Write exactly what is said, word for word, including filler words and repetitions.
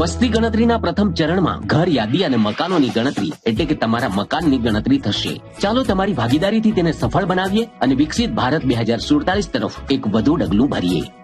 વસ્તી ગણતરીના પ્રથમ ચરણમાં ઘર યાદી અને મકાનોની ગણતરી એટલે કે તમારા મકાનની ગણતરી થશે. ચાલો તમારી ભાગીદારીથી તેને સફળ બનાવીએ અને વિકસિત ભારત બે હજાર સુડતાલીસ તરફ એક વધુ ડગલું ભરીએ.